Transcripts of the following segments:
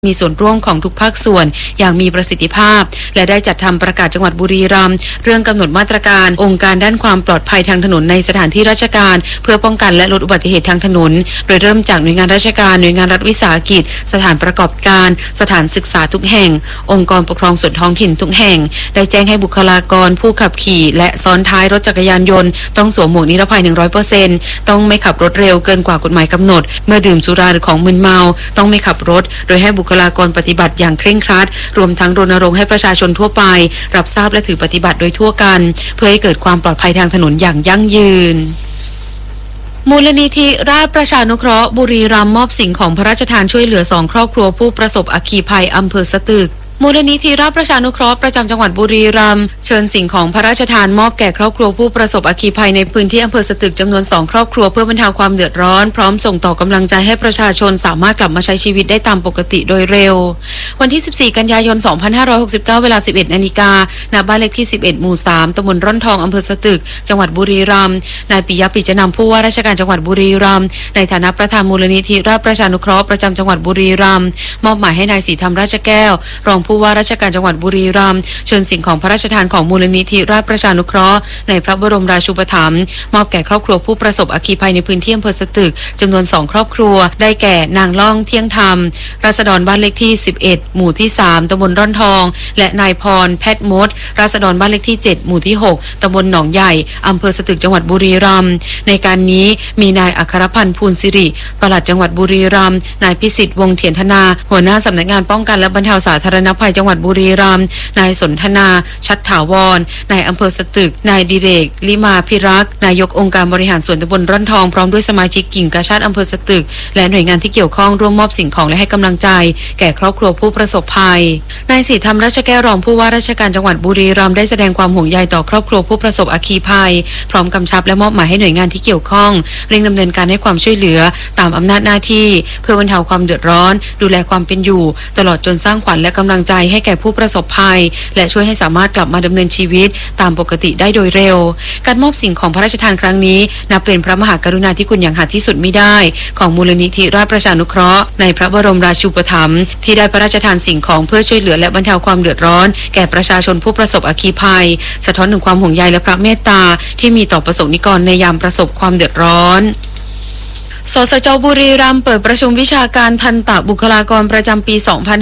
มีส่วนร่วมของทุกภาคส่วนอย่างมีประสิทธิภาพและได้จัดทำประกาศจังหวัดบุรีรัมย์เรื่องกำหนดมาตรการองค์การด้านความปลอดภัยทางถนนในสถานที่ราชการเพื่อป้องกันและลดอุบัติเหตุทางถนนโดยเริ่มจากหน่วยงานราชการหน่วยงานรัฐวิสาหกิจสถานประกอบการสถานศึกษาทุกแห่งองค์กรปกครองส่วนท้องถิ่นทุกแห่งได้แจ้งให้บุคลากรผู้ขับขี่และซ้อนท้ายรถจักรยานยนต์ต้องสวมหมวกนิรภัย 100% ต้องไม่ขับรถเร็วเกินกว่ากฎหมายกำหนดเมื่อดื่มสุราหรือของมึนเมาต้องไม่ขับรถโดยให้บุคลากรปฏิบัติอย่างเคร่งครัดรวมทั้งรณรงค์ให้ประชาชนทั่วไปรับทราบและถือปฏิบัติโดยทั่วกันเพื่อให้เกิดความปลอดภัยทางถนนอย่างยั่งยืนมูลนิธิราชประชานุเคราะห์บุรีรัมย์มอบสิ่งของพระราชทานช่วยเหลือ2ครอบครัวผู้ประสบอัคคีภัยอำเภอสตึกมูลนิธิราชประชานุเคราะห์ประจำจังหวัดบุรีรัมย์เชิญสิ่งของพระราชทานมอบแก่ครอบครัวผู้ประสบอัคคีภัยในพื้นที่อำเภอสตึกจำนวน2ครอบครัวเพื่อบรรเทาความเดือดร้อนพร้อมส่งต่อกำลังใจให้ประชาชนสามารถกลับมาใช้ชีวิตได้ตามปกติโดยเร็ววันที่14กันยายน2569เวลา 11:00 น.ณบ้านเลขที่11หมู่3ตำบลร่อนทองอำเภอสตึกจังหวัดบุรีรัมย์นายปิยะปิจนำผู้ว่าราชการจังหวัดบุรีรัมย์ในฐานะประธานมูลนิธิราชประชานุเคราะห์ประจำจังหวัดบุรีรัมย์มอบหมายให้นายศรีธรรมราชแก้วรองผู้ว่าราชการจังหวัดบุรีรัมย์เชิญสิ่งของพระราชทานของมูลนิธิราชประชานุเคราะห์ในพระบรมราชูปถัมภ์มอบแก่ครอบครัวผู้ประสบอัคคีภัยในพื้นที่อำเภอสตึกจำนวน2ครอบครัวได้แก่นางล่องเที่ยงธรรมราษฎรบ้านเลขที่11หมู่ที่3ตำบลร่อนทองและนายพรแพทย์มดราษฎรบ้านเลขที่7หมู่ที่6ตำบลหนองใหญ่อำเภอสตึกจังหวัดบุรีรัมย์ในการนี้มีนายอัครพันธ์ภูลสิริปลัดจังหวัดบุรีรัมย์นายพิสิทธิ์วงศ์เถียนธนาหัวหน้าสำนักงานป้องกันและบรรเทาสาธารณภัยจังหวัดบุรีรัมย์นายสนธนาชัดถาวรนายอำเภอสตึกนายดิเรกลิมาพิรักษ์นายกองค์การบริหารส่วนตำบลร่อนทองพร้อมด้วยสมาชิกกิ่งกาชาดอำเภอสตึกและหน่วยงานที่เกี่ยวข้องร่วมมอบสิ่งของและให้กำลังใจแก่ครอบครัวผู้ประสบภัยนายศรีธรรมราชแก้วรองผู้ว่าราชการจังหวัดบุรีรัมย์ได้แสดงความห่วงใยต่อครอบครัวผู้ประสบอัคคีภัยพร้อมกำชับและมอบหมายให้หน่วยงานที่เกี่ยวข้องเร่งดำเนินการให้ความช่วยเหลือตามอำนาจหน้าที่เพื่อบรรเทาความเดือดร้อนดูแลความเป็นอยู่ตลอดจนสร้างขวัญและกำลังใจให้แก่ผู้ประสบภัยและช่วยให้สามารถกลับมาดำเนินชีวิตตามปกติได้โดยเร็วการมอบสิ่งของพระราชทานครั้งนี้นับเป็นพระมหากรุณาธิคุณอย่างหาที่สุดมิได้ของมูลนิธิราชประชานุเคราะห์ในพระบรมราชูปถัมภ์ที่ได้พระราชทานสิ่งของเพื่อช่วยเหลือและบรรเทาความเดือดร้อนแก่ประชาชนผู้ประสบอัคคีภัยสะท้อนถึงความห่วงใยและพระเมตตาที่มีต่อประสบนิกรในยามประสบความเดือดร้อนสสจ.บุรีรัมย์เปิดประชุมวิชาการทันตบุคลากรประจำปี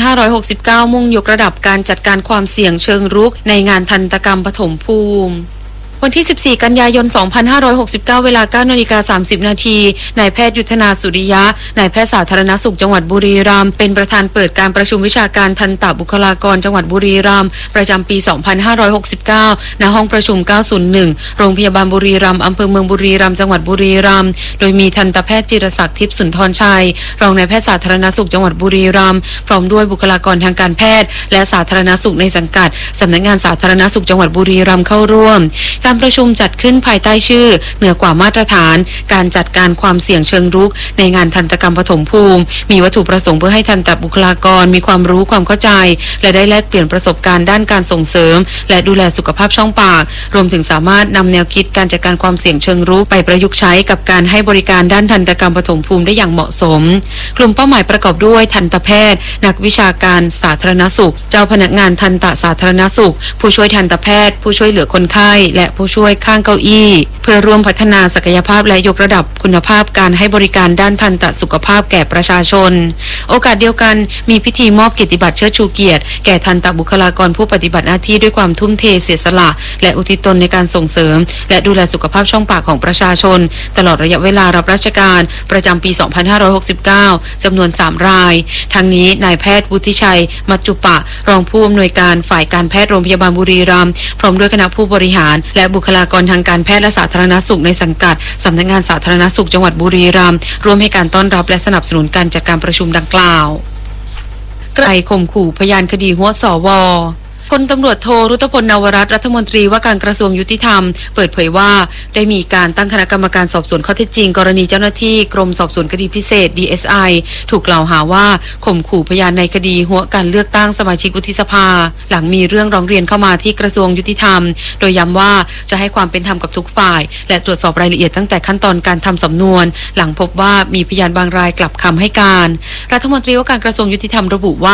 2569 มุ่งยกระดับการจัดการความเสี่ยงเชิงรุกในงานทันตกรรมปฐมภูมิวันที่ 14 กันยายน 2569 เวลา 9:30 น.นายแพทย์ยุทธนาสุริยะนายแพทย์สาธารณสุขจังหวัดบุรีรัมย์เป็นประธานเปิดการประชุมวิชาการทันตบุคลากรจังหวัดบุรีรัมย์ประจำปี 2569 ณ ห้องประชุม 901 โรงพยาบาลบุรีรัมย์อำเภอเมืองบุรีรัมย์จังหวัดบุรีรัมย์โดยมีทันตแพทย์จิรศักดิ์ทิพย์สุนทรชัยรองนายแพทย์สาธารณสุขจังหวัดบุรีรัมย์พร้อมด้วยบุคลากรทางการแพทย์และสาธารณสุขในสังกัดสำนักงานสาธารณสุขจังหวัดบุรีรัมย์เข้าร่วมการประชุมจัดขึ้นภายใต้ชื่อเหนือกว่ามาตรฐานการจัดการความเสี่ยงเชิงรุกในงานทันตกรรมปฐมภูมิมีวัตถุประสงค์เพื่อให้ทันตบุคลากรมีความรู้ความเข้าใจและได้แลกเปลี่ยนประสบการณ์ด้านการส่งเสริมและดูแลสุขภาพช่องปากรวมถึงสามารถนำแนวคิดการจัดการความเสี่ยงเชิงรุกไปประยุกต์ใช้กับการให้บริการด้านทันตกรรมปฐมภูมิได้อย่างเหมาะสมกลุ่มเป้าหมายประกอบด้วยทันตแพทย์นักวิชาการสาธารณสุขเจ้าพนักงานทันตสาธารณสุขผู้ช่วยทันตแพทย์ผู้ช่วยเหลือคนไข้และผู้ช่วยข้างเก้าอี้เพื่อร่วมพัฒนาศักยภาพและยกระดับคุณภาพการให้บริการด้านทันตสุขภาพแก่ประชาชนโอกาสเดียวกันมีพิธีมอบเกียรติบัตรเชิดชูเกียรติแก่ทันตบุคลากรผู้ปฏิบัติหน้าที่ด้วยความทุ่มเทเสียสละและอุทิศตนในการส่งเสริมและดูแลสุขภาพช่องปากของประชาชนตลอดระยะเวลารับราชการประจำปี 2569 จำนวน 3 รายทั้งนี้นายแพทย์วุฒิชัยมัจจุปะรองผู้อำนวยการฝ่ายการแพทย์โรงพยาบาลบุรีรัมย์พร้อมด้วยคณะผู้บริหารและบุคลากรทางการแพทย์และสาธารณสุขในสังกัดสำนักงานสาธารณสุขจังหวัดบุรีรัมย์ร่วมให้การต้อนรับและสนับสนุนการจัดการประชุมดังกล่าวไกลข่มขู่พยานคดีหัวสว.พลตำรวจโทรุตพล นวรัตน์รัฐมนตรีว่าการกระทรวงยุติธรรมเปิดเผยว่าได้มีการตั้งคณะกรรมการสอบสวนข้อเท็จจริงกรณีเจ้าหน้าที่กรมสอบสวนคดีพิเศษ DSI ถูกกล่าวหาว่าข่มขู่พยานในคดีหัวการเลือกตั้งสมาชิกวุฒิสภาหลังมีเรื่องร้องเรียนเข้ามาที่กระทรวงยุติธรรมโดยย้ำว่าจะให้ความเป็นธรรมกับทุกฝ่ายและตรวจสอบรายละเอียดตั้งแต่ขั้นตอนการทำสำนวนหลังพบว่ามีพยานบางรายกลับคำให้การรัฐมนตรีว่าการกระทรวงยุติธรรมระบุว่า